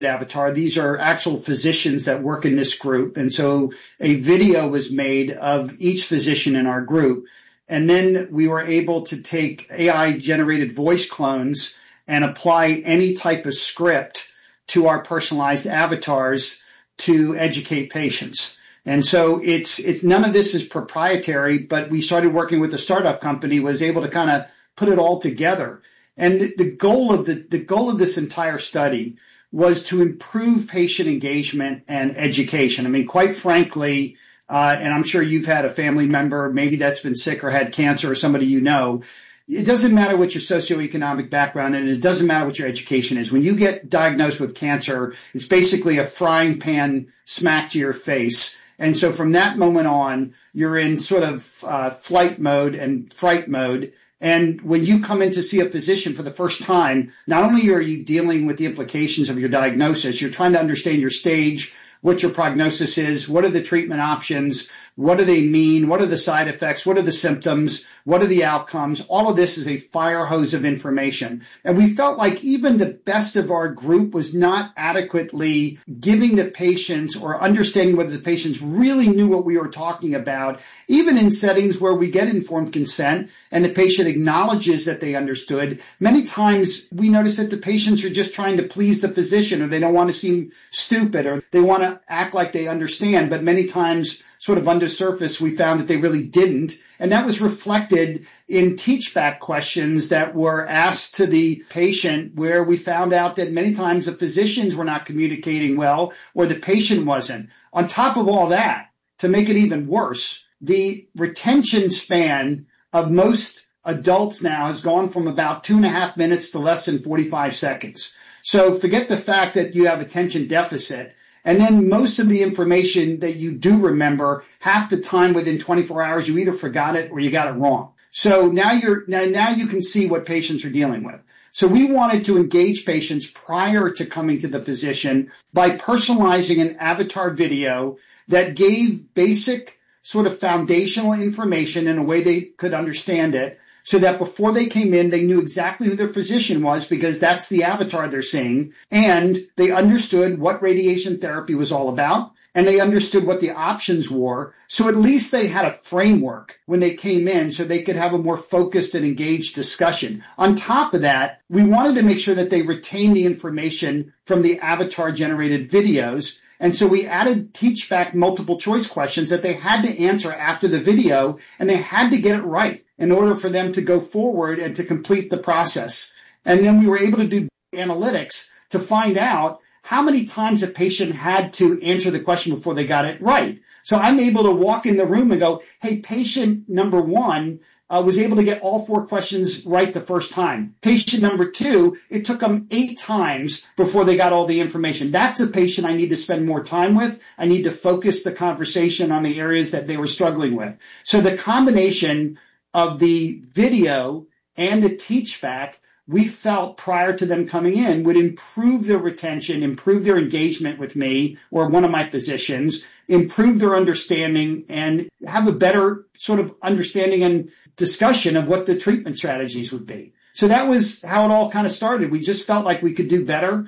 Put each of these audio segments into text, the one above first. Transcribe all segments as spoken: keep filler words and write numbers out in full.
avatar. These are actual physicians that work in this group. And so a video was made of each physician in our group. And then we were able to take A I generated voice clones and apply any type of script to our personalized avatars to educate patients. And so it's, it's none of this is proprietary, but we started working with a startup company, was able to kind of put it all together. And the, the goal of the, the goal of this entire study was to improve patient engagement and education. I mean, quite frankly, uh, and I'm sure you've had a family member, maybe that's been sick or had cancer, or somebody you know. It doesn't matter what your socioeconomic background is. It doesn't matter what your education is. When you get diagnosed with cancer, it's basically a frying pan smack to your face. And so from that moment on, you're in sort of uh, flight mode and fright mode. And when you come in to see a physician for the first time, not only are you dealing with the implications of your diagnosis, you're trying to understand your stage, what your prognosis is, what are the treatment options, what do they mean, what are the side effects, what are the symptoms, what are the outcomes. All of this is a fire hose of information. And we felt like even the best of our group was not adequately giving the patients or understanding whether the patients really knew what we were talking about, even in settings where we get informed consent and the patient acknowledges that they understood. Many times we notice that the patients are just trying to please the physician, or they don't want to seem stupid, or they want to act like they understand. But many times, sort of under surface, we found that they really didn't. And that was reflected in teach-back questions that were asked to the patient, where we found out that many times the physicians were not communicating well, or the patient wasn't. On top of all that, to make it even worse, the retention span of most adults now has gone from about two and a half minutes to less than forty-five seconds. So forget the fact that you have attention deficit. And then most of the information that you do remember, half the time within twenty-four hours, you either forgot it or you got it wrong. So now you're, now, now you can see what patients are dealing with. So we wanted to engage patients prior to coming to the physician by personalizing an avatar video that gave basic sort of foundational information in a way they could understand it, so that before they came in, they knew exactly who their physician was, because that's the avatar they're seeing. And they understood what radiation therapy was all about, and they understood what the options were. So at least they had a framework when they came in, so they could have a more focused and engaged discussion. On top of that, we wanted to make sure that they retained the information from the avatar generated videos. And so we added teach back multiple choice questions that they had to answer after the video, and they had to get it right in order for them to go forward and to complete the process. And then we were able to do analytics to find out how many times a patient had to answer the question before they got it right. So I'm able to walk in the room and go, hey, patient number one uh, was able to get all four questions right the first time. Patient number two, it took them eight times before they got all the information. That's a patient I need to spend more time with. I need to focus the conversation on the areas that they were struggling with. So the combination of the video and the teach back, we felt prior to them coming in, would improve their retention, improve their engagement with me or one of my physicians, improve their understanding, and have a better sort of understanding and discussion of what the treatment strategies would be. So that was how it all kind of started. We just felt like we could do better,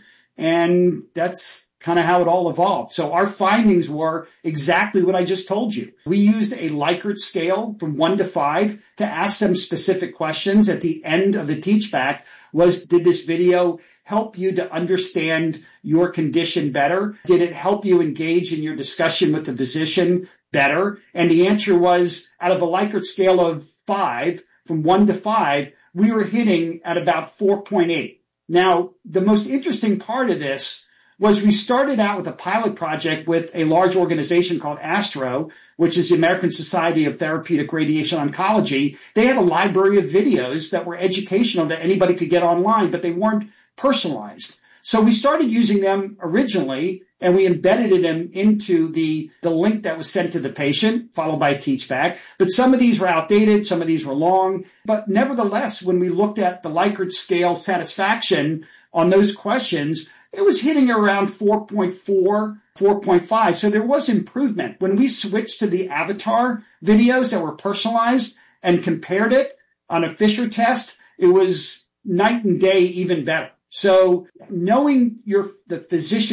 and that's kind of how it all evolved. So our findings were exactly what I just told you. We used a Likert scale from one to five to ask them specific questions at the end of the teach back. Was, did this video help you to understand your condition better? Did it help you engage in your discussion with the physician better? And the answer was, out of a Likert scale of five, from one to five, we were hitting at about four point eight. Now, the most interesting part of this was we started out with a pilot project with a large organization called ASTRO, which is the American Society of Therapeutic Radiation Oncology. They had a library of videos that were educational that anybody could get online, but they weren't personalized. So we started using them originally, and we embedded them into the, the link that was sent to the patient, followed by a teach back. But some of these were outdated, some of these were long. But nevertheless, when we looked at the Likert scale satisfaction on those questions, it was hitting around four point four, four point five. So there was improvement. When we switched to the avatar videos that were personalized and compared it on a Fisher test, it was night and day, even better. So knowing your the physician